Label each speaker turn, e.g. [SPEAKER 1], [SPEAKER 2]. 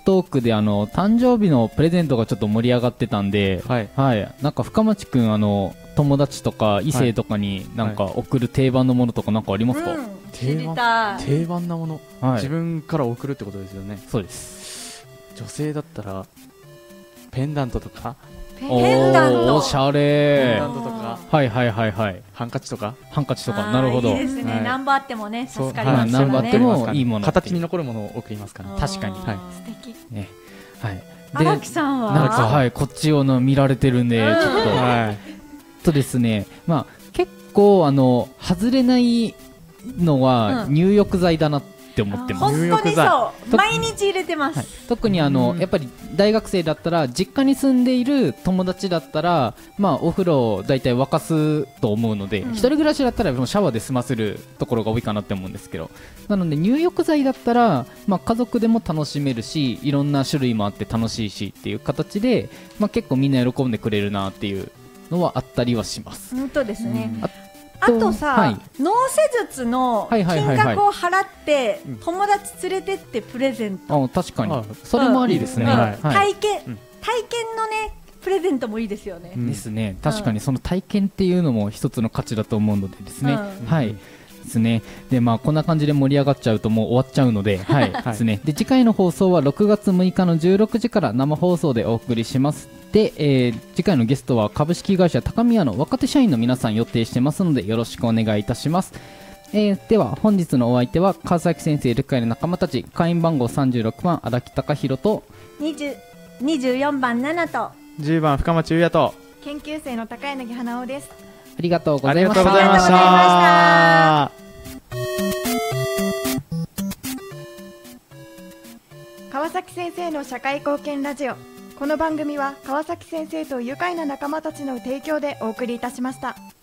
[SPEAKER 1] トークで誕生日のプレゼントがちょっと盛り上がってたんで、はい、はい、なんか深町くん友達とか異性とかになんか送る定番のものとかなんかありますか？
[SPEAKER 2] 定番なもの、はい、自分から送るってことですよね。
[SPEAKER 1] そうです。
[SPEAKER 2] 女性だったらペンダントとか。
[SPEAKER 3] ペンダント、
[SPEAKER 1] おしゃれ。
[SPEAKER 2] ペンダントとか、
[SPEAKER 1] はいはいはいはい。
[SPEAKER 2] ハンカチとか。
[SPEAKER 1] なるほど。
[SPEAKER 3] いいですね。何番あってもね、助かります
[SPEAKER 1] ね。何番あってもいいもの。
[SPEAKER 2] 形に残るものを送りますからね。
[SPEAKER 1] 確かに。
[SPEAKER 3] 素敵。
[SPEAKER 1] ね。はい。
[SPEAKER 3] 荒木さんは。
[SPEAKER 1] なんかはいこっちを見られてるんでちょっと。はい。とですね、まあ結構外れないのは入浴剤だなって思ってます。
[SPEAKER 3] 本当にそう。毎日入れてます。
[SPEAKER 1] はい、特にやっぱり大学生だったら実家に住んでいる友達だったらまあお風呂をだいたい沸かすと思うので、一人暮らしだったらもうシャワーで済ませるところが多いかなって思うんですけど、なので入浴剤だったらまあ家族でも楽しめるしいろんな種類もあって楽しいしっていう形でまあ結構みんな喜んでくれるなっていうのはあったりはします。
[SPEAKER 3] 本当ですね。あとさ、はい、脳施術の金額を払って友達連れてってプレゼント。
[SPEAKER 1] 確かにそれもありですね。
[SPEAKER 3] 体験のねプレゼントもいいですよね。
[SPEAKER 1] ですね。確かにその体験っていうのも一つの価値だと思うのでですね。はい。ですね。でまあこんな感じで盛り上がっちゃうともう終わっちゃうので、はいですね。で次回の放送は6月6日の16時から生放送でお送りします。で、次回のゲストは株式会社高宮の若手社員の皆さん予定してますのでよろしくお願いいたします。では本日のお相手は川崎先生理解の仲間たち、会員番号36番荒木貴弘と
[SPEAKER 3] 24番7と
[SPEAKER 2] 10番深町優也と
[SPEAKER 4] 研究生の高柳花尾です。
[SPEAKER 1] ありがとうございました。
[SPEAKER 2] ありがとうございました。
[SPEAKER 4] 川崎先生の社会貢献ラジオ。この番組は川崎先生と愉快な仲間たちの提供でお送りいたしました。